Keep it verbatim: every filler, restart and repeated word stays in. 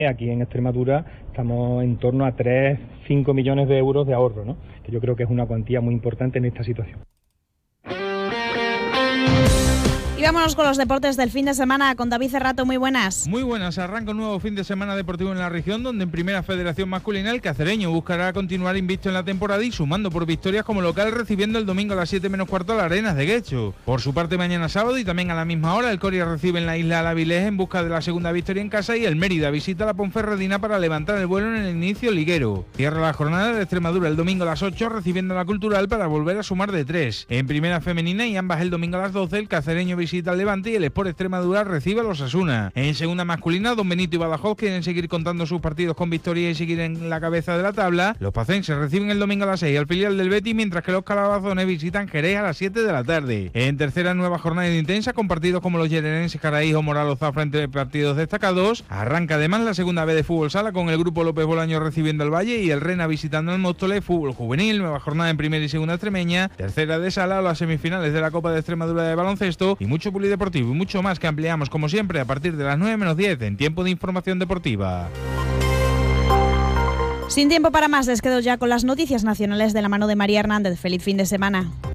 Aquí en Extremadura estamos en torno a tres, cinco millones de euros de ahorro, ¿no? Que yo creo que es una cuantía muy importante en esta situación. Y vámonos con los deportes del fin de semana con David Cerrato. Muy buenas. Muy buenas. Arranca un nuevo fin de semana deportivo en la región, donde en Primera Federación Masculina el cacereño buscará continuar invicto en la temporada y sumando por victorias como local, recibiendo el domingo a las siete menos cuarto a la Arenas de Guecho. Por su parte, mañana sábado y también a la misma hora, el Coria recibe en la isla al Avilés en busca de la segunda victoria en casa y el Mérida visita la Ponferradina para levantar el vuelo en el inicio liguero. Cierra la jornada de Extremadura el domingo a las ocho, recibiendo la Cultural para volver a sumar de tres. En Primera Femenina y ambas el domingo a las doce, el cacereño visita al Levante y el Sport Extremadura recibe a los Osasuna. En segunda masculina, Don Benito y Badajoz quieren seguir contando sus partidos con victoria y seguir en la cabeza de la tabla. Los pacenses reciben el domingo a las seis al filial del Betis, mientras que los calabazones visitan Jerez a las siete de la tarde. En tercera, nueva jornada intensa con partidos como los yerenenses, Caraíjo, Moral o Zafra entre partidos destacados. Arranca además la segunda B de fútbol sala con el grupo López Bolaño recibiendo al Valle y el Rena visitando al Móstoles. Fútbol juvenil, nueva jornada en primera y segunda extremeña. Tercera de sala, las semifinales de la Copa de Extremadura de baloncesto y mucho polideportivo y mucho más que ampliamos como siempre a partir de las nueve menos diez en Tiempo de Información Deportiva. Sin tiempo para más, les quedo ya con las noticias nacionales de la mano de María Hernández. Feliz fin de semana.